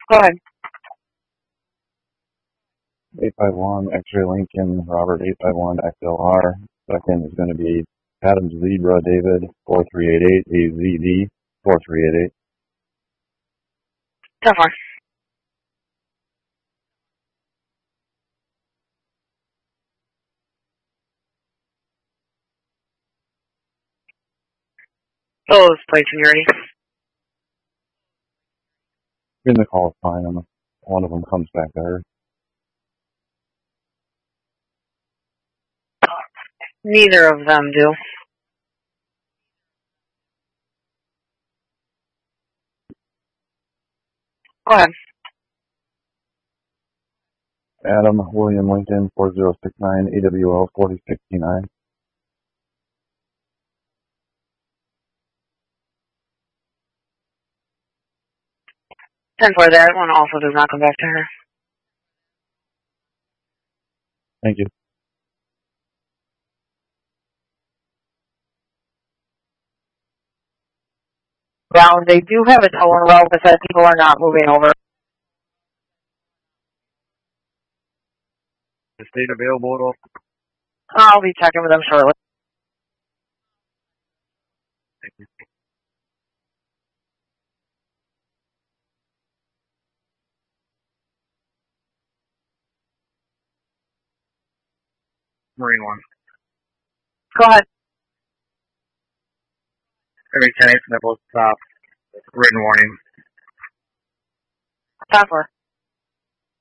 Go ahead. 851 X-ray Lincoln, Robert 851 XLR. Second is going to be Adams Zebra David 4388 AZD 4388. 10-4. Those plates when you're ready. In the call is fine. One of them comes back to her. Neither of them do. Go ahead. Adam William Lincoln 4069 AWL 4069. 10-4. That one also does not come back to her. Thank you. Well, they do have a towing route, but that people are not moving over. Is state available at all? I'll be checking with them shortly. Thank you. Marine 1. Go ahead. Every 10 8 both stop. Written warning. 10-4.